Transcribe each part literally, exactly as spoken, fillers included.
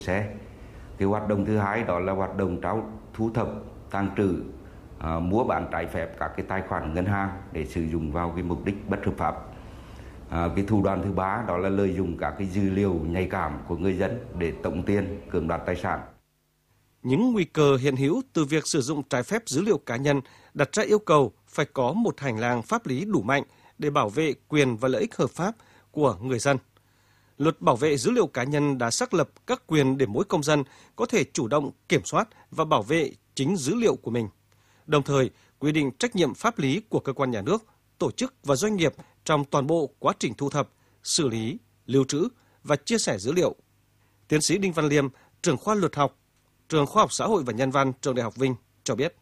xe. Cái hoạt động thứ hai đó là hoạt động trao thu thập, tàng trữ, à, mua bán trái phép các cái tài khoản ngân hàng để sử dụng vào cái mục đích bất hợp pháp. À, cái thủ đoạn thứ ba đó là lợi dụng các cái dữ liệu nhạy cảm của người dân để tống tiền, cưỡng đoạt tài sản. Những nguy cơ hiện hữu từ việc sử dụng trái phép dữ liệu cá nhân đặt ra yêu cầu phải có một hành lang pháp lý đủ mạnh để bảo vệ quyền và lợi ích hợp pháp của người dân. Luật bảo vệ dữ liệu cá nhân đã xác lập các quyền để mỗi công dân có thể chủ động kiểm soát và bảo vệ chính dữ liệu của mình. Đồng thời, quy định trách nhiệm pháp lý của cơ quan nhà nước, tổ chức và doanh nghiệp trong toàn bộ quá trình thu thập, xử lý, lưu trữ và chia sẻ dữ liệu. Tiến sĩ Đinh Văn Liêm, trưởng khoa luật học, trường Khoa học Xã hội và Nhân văn, Trường Đại học Vinh cho biết.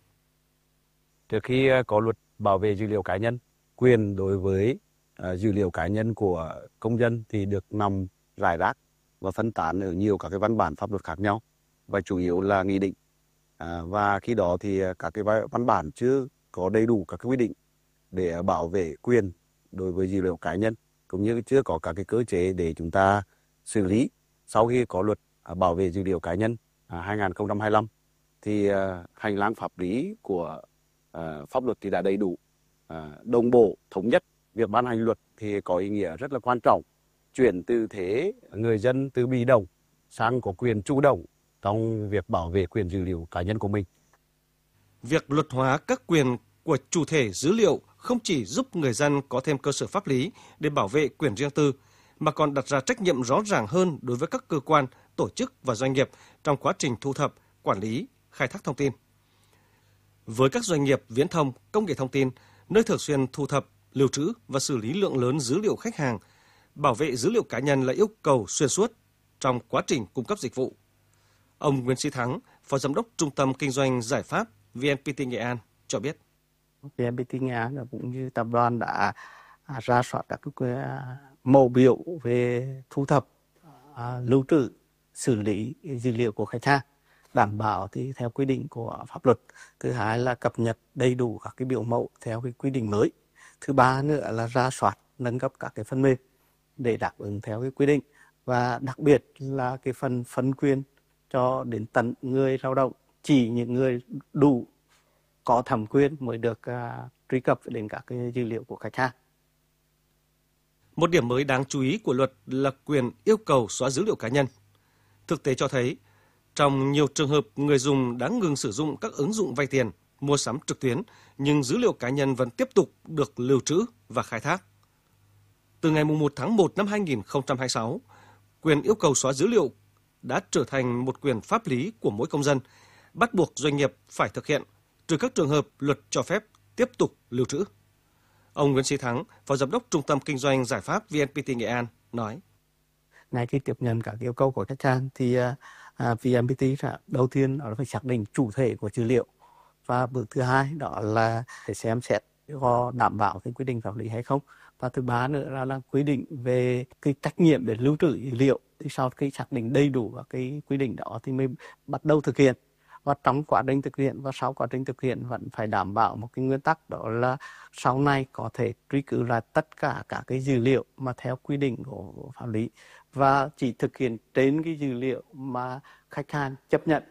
Trước khi có luật bảo vệ dữ liệu cá nhân, quyền đối với uh, dữ liệu cá nhân của công dân thì được nằm rải rác và phân tán ở nhiều các cái văn bản pháp luật khác nhau, và chủ yếu là nghị định. À, và khi đó thì các cái văn bản chưa có đầy đủ các cái quy định để bảo vệ quyền đối với dữ liệu cá nhân, cũng như chưa có các cái cơ chế để chúng ta xử lý. Sau khi có luật bảo vệ dữ liệu cá nhân à, hai nghìn không trăm hai mươi lăm thì uh, hành lang pháp lý của uh, pháp luật thì đã đầy đủ, uh, đồng bộ, thống nhất. Việc ban hành luật thì có ý nghĩa rất là quan trọng, chuyển từ thế người dân từ bị động sang có quyền chủ động trong việc bảo vệ quyền dữ liệu cá nhân của mình. Việc luật hóa các quyền của chủ thể dữ liệu không chỉ giúp người dân có thêm cơ sở pháp lý để bảo vệ quyền riêng tư, mà còn đặt ra trách nhiệm rõ ràng hơn đối với các cơ quan, tổ chức và doanh nghiệp trong quá trình thu thập, quản lý, khai thác thông tin. Với các doanh nghiệp viễn thông, công nghệ thông tin, nơi thường xuyên thu thập, lưu trữ và xử lý lượng lớn dữ liệu khách hàng, bảo vệ dữ liệu cá nhân là yêu cầu xuyên suốt trong quá trình cung cấp dịch vụ. Ông Nguyễn Sĩ Thắng, Phó Giám đốc Trung tâm Kinh doanh Giải pháp vê en pê tê Nghệ An cho biết. vê en pê tê Nghệ An cũng như tập đoàn đã ra soát các cái mẫu biểu về thu thập, lưu trữ, xử lý dữ liệu của khách hàng, đảm bảo thì theo quy định của pháp luật. Thứ hai là cập nhật đầy đủ các cái biểu mẫu theo cái quy định mới. Thứ ba nữa là ra soát, nâng cấp các cái phần mềm để đáp ứng theo cái quy định, và đặc biệt là cái phần phân quyền cho đến tận người lao động, chỉ những người đủ có thẩm quyền mới được uh, truy cập đến các cái dữ liệu của khách hàng. Một điểm mới đáng chú ý của luật là quyền yêu cầu xóa dữ liệu cá nhân. Thực tế cho thấy, trong nhiều trường hợp người dùng đã ngừng sử dụng các ứng dụng vay tiền, mua sắm trực tuyến, nhưng dữ liệu cá nhân vẫn tiếp tục được lưu trữ và khai thác. Từ ngày một tháng một năm hai nghìn không trăm hai mươi sáu, quyền yêu cầu xóa dữ liệu đã trở thành một quyền pháp lý của mỗi công dân, bắt buộc doanh nghiệp phải thực hiện, trừ các trường hợp luật cho phép tiếp tục lưu trữ. Ông Nguyễn Sĩ Thắng, Phó Giám đốc Trung tâm Kinh doanh Giải pháp vê en pê tê Nghệ An nói. Ngay khi tiếp nhận các yêu cầu của khách hàng thì uh, vê en pê tê đầu tiên là phải xác định chủ thể của dữ liệu, và bước thứ hai đó là phải xem xét có đảm bảo cái quy định pháp lý hay không, và thứ ba nữa là, là quy định về cái trách nhiệm để lưu trữ dữ liệu. Thì sau khi xác định đầy đủ các cái quy định đó thì mới bắt đầu thực hiện, và trong quá trình thực hiện và sau quá trình thực hiện vẫn phải đảm bảo một cái nguyên tắc, đó là sau này có thể truy cứu lại tất cả các cái dữ liệu mà theo quy định của pháp lý, và chỉ thực hiện trên cái dữ liệu mà khách hàng chấp nhận.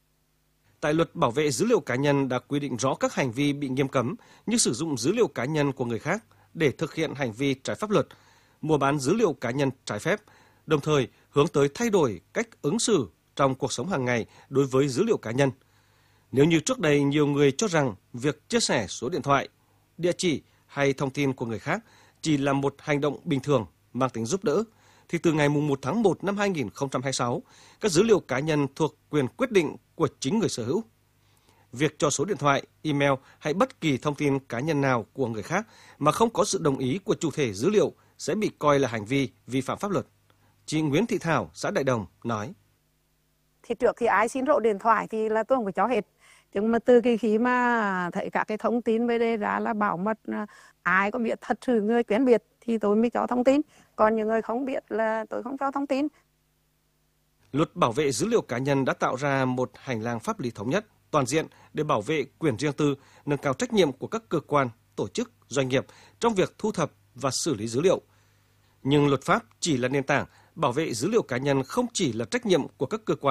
Tại luật bảo vệ dữ liệu cá nhân đã quy định rõ các hành vi bị nghiêm cấm như sử dụng dữ liệu cá nhân của người khác để thực hiện hành vi trái pháp luật, mua bán dữ liệu cá nhân trái phép, đồng thời hướng tới thay đổi cách ứng xử trong cuộc sống hàng ngày đối với dữ liệu cá nhân. Nếu như trước đây nhiều người cho rằng việc chia sẻ số điện thoại, địa chỉ hay thông tin của người khác chỉ là một hành động bình thường mang tính giúp đỡ, thì từ ngày một tháng một năm hai nghìn không trăm hai mươi sáu, các dữ liệu cá nhân thuộc quyền quyết định của chính người sở hữu. Việc cho số điện thoại, email hay bất kỳ thông tin cá nhân nào của người khác mà không có sự đồng ý của chủ thể dữ liệu sẽ bị coi là hành vi vi phạm pháp luật. Chị Nguyễn Thị Thảo, xã Đại Đồng nói. Thì trước khi ai xin số điện thoại thì là tôi không có cho hết. Nhưng mà từ cái khi mà thấy các cái thông tin về đây ra là bảo mật, ai có biết thật sự người quen biết thì tôi mới cho thông tin. Còn những người không biết là tôi không cho thông tin. Luật bảo vệ dữ liệu cá nhân đã tạo ra một hành lang pháp lý thống nhất, toàn diện để bảo vệ quyền riêng tư, nâng cao trách nhiệm của các cơ quan, tổ chức, doanh nghiệp trong việc thu thập và xử lý dữ liệu. Nhưng luật pháp chỉ là nền tảng bảo vệ dữ liệu cá nhân không chỉ là trách nhiệm của các cơ quan